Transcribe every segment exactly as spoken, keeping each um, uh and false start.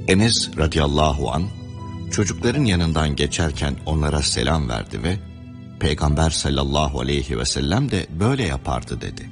Enes radıyallahu an çocukların yanından geçerken onlara selam verdi ve Peygamber sallallahu aleyhi ve sellem de böyle yapardı dedi.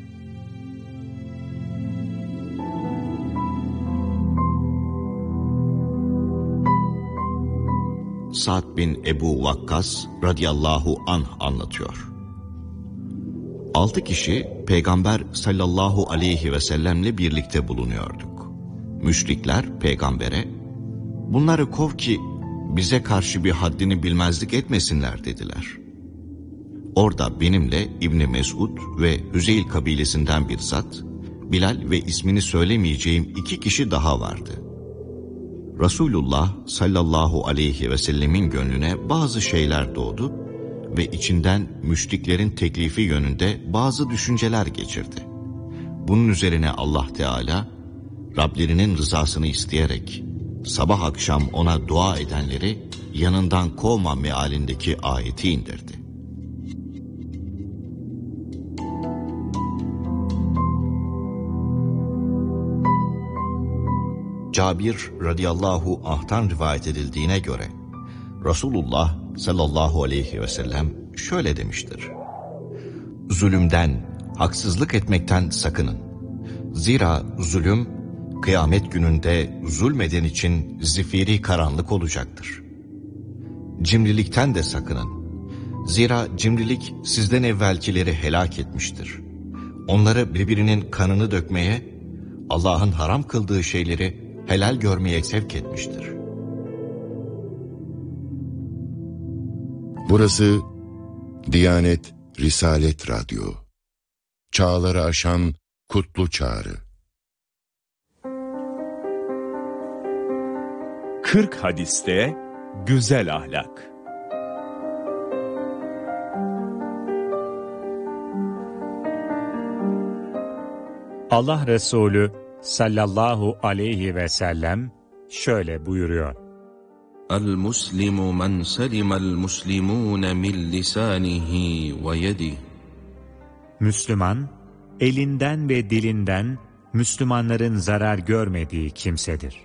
Sa'd bin Ebu Vakkas radıyallahu anh anlatıyor. Altı kişi Peygamber sallallahu aleyhi ve sellemle birlikte bulunuyorduk. Müşrikler peygambere, bunları kov ki bize karşı bir haddini bilmezlik etmesinler dediler. Orada benimle İbni Mesud ve Hüzeyl kabilesinden bir zat, Bilal ve ismini söylemeyeceğim iki kişi daha vardı. Resulullah sallallahu aleyhi ve sellemin gönlüne bazı şeyler doğdu ve içinden müşriklerin teklifi yönünde bazı düşünceler geçirdi. Bunun üzerine Allah Teala, Rablerinin rızasını isteyerek sabah akşam ona dua edenleri yanından kovma mealindeki ayeti indirdi. Cabir radıyallahu anh'tan rivayet edildiğine göre Resulullah sallallahu aleyhi ve sellem şöyle demiştir: zulümden, haksızlık etmekten sakının. Zira zulüm kıyamet gününde zulmeden için zifiri karanlık olacaktır. Cimrilikten de sakının. Zira cimrilik sizden evvelkileri helak etmiştir. Onları birbirinin kanını dökmeye, Allah'ın haram kıldığı şeyleri helal görmeye sevk etmiştir. Burası Diyanet Risalet Radyo. Çağları aşan kutlu çağrı. kırk hadiste güzel ahlak. Allah Resulü sallallahu aleyhi ve sellem şöyle buyuruyor: El-Muslimu men selimel muslimune min lisanihi ve yedihi. Müslüman, elinden ve dilinden Müslümanların zarar görmediği kimsedir.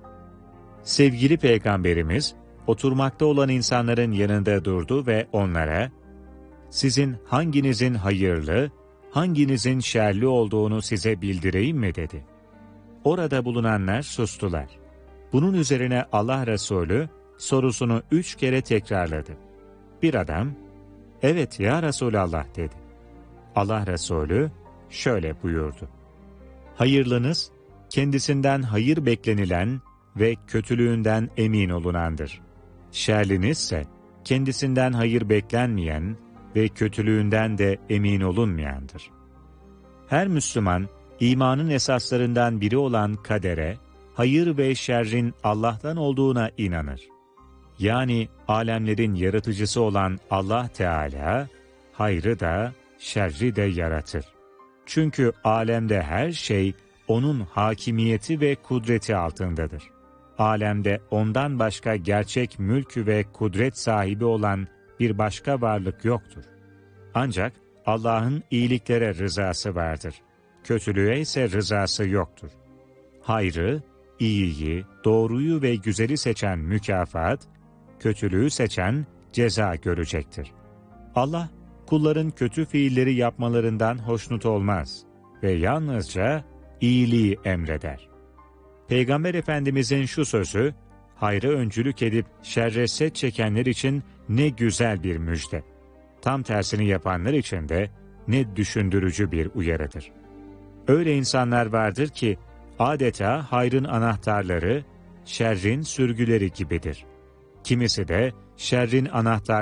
Sevgili Peygamberimiz, oturmakta olan insanların yanında durdu ve onlara, sizin hanginizin hayırlı, hanginizin şerli olduğunu size bildireyim mi dedi. Orada bulunanlar sustular. Bunun üzerine Allah Resulü sorusunu üç kere tekrarladı. Bir adam, evet ya Resulallah dedi. Allah Resulü şöyle buyurdu: hayırlınız, kendisinden hayır beklenilen ve kötülüğünden emin olunandır. Şerlinizse, kendisinden hayır beklenmeyen ve kötülüğünden de emin olunmayandır. Her Müslüman, imanın esaslarından biri olan kadere, hayır ve şerrin Allah'tan olduğuna inanır. Yani alemlerin yaratıcısı olan Allah Teala, hayrı da, şerri de yaratır. Çünkü alemde her şey, onun hakimiyeti ve kudreti altındadır. Alemde ondan başka gerçek mülk ve kudret sahibi olan bir başka varlık yoktur. Ancak Allah'ın iyiliklere rızası vardır. Kötülüğe ise rızası yoktur. Hayrı, iyiyi, doğruyu ve güzeli seçen mükafat, kötülüğü seçen ceza görecektir. Allah, kulların kötü fiilleri yapmalarından hoşnut olmaz ve yalnızca iyiliği emreder. Peygamber Efendimizin şu sözü, hayra öncülük edip şerre set çekenler için ne güzel bir müjde. Tam tersini yapanlar için de ne düşündürücü bir uyarıdır. Öyle insanlar vardır ki, adeta hayrın anahtarları, şerrin sürgüleri gibidir. Kimisi de şerrin anahtarları